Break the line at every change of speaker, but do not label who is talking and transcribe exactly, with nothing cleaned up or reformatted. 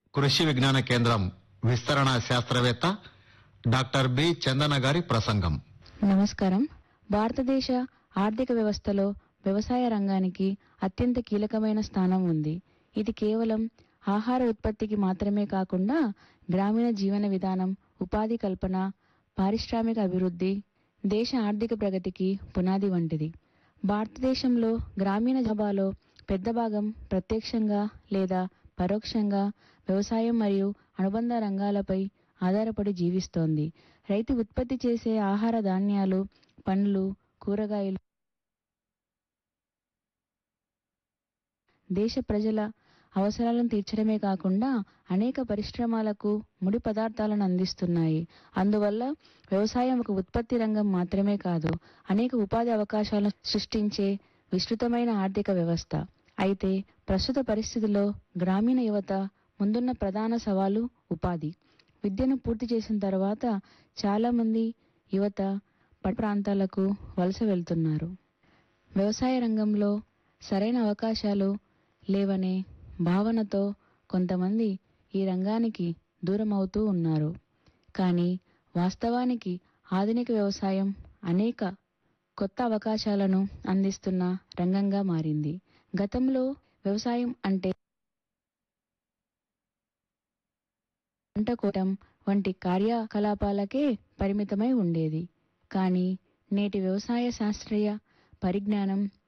కృషి విజ్ఞాన కేంద్రం విస్తరణ శాస్త్రవేత్త డాక్టర్ బి చందన గారి ప్రసంగం.
నమస్కారం. భారతదేశ ఆర్థిక వ్యవస్థలో వ్యవసాయ రంగానికి అత్యంత కీలకమైన స్థానం ఉంది. ఇది కేవలం ఆహార ఉత్పత్తికి మాత్రమే కాకుండా గ్రామీణ జీవన విధానం, ఉపాధి కల్పన, పారిశ్రామిక అభివృద్ధి, దేశ ఆర్థిక ప్రగతికి పునాది వంటిది. భారతదేశంలో గ్రామీణ జనాభాలో పెద్ద భాగం ప్రత్యక్షంగా లేదా పరోక్షంగా వ్యవసాయం మరియు అనుబంధ రంగాలపై ఆధారపడి జీవిస్తోంది. రైతు ఉత్పత్తి చేసే ఆహార ధాన్యాలు, పండ్లు, కూరగాయలు దేశ ప్రజల అవసరాలను తీర్చడమే కాకుండా అనేక పరిశ్రమలకు ముడి పదార్థాలను అందిస్తున్నాయి. అందువల్ల వ్యవసాయం ఒక ఉత్పత్తి రంగం మాత్రమే కాదు, అనేక ఉపాధి అవకాశాలను సృష్టించే విస్తృతమైన ఆర్థిక వ్యవస్థ. అయితే ప్రస్తుత పరిస్థితుల్లో గ్రామీణ యువత ముందున్న ప్రధాన సవాలు ఉపాధి. విద్యను పూర్తి చేసిన తర్వాత చాలా మంది యువత పట్టణ ప్రాంతాలకు వలస వెళ్తున్నారు. వ్యవసాయ రంగంలో సరైన అవకాశాలు లేవనే భావనతో కొంతమంది ఈ రంగానికి దూరం అవుతూ ఉన్నారు. కానీ వాస్తవానికి ఆధునిక వ్యవసాయం అనేక కొత్త అవకాశాలను అందిస్తున్న రంగంగా మారింది. గతంలో వ్యవసాయం అంటే పంట కోయటం వంటి కార్యకలాపాలకే పరిమితమై ఉండేది. కానీ నేటి వ్యవసాయ శాస్త్రీయ పరిజ్ఞానం,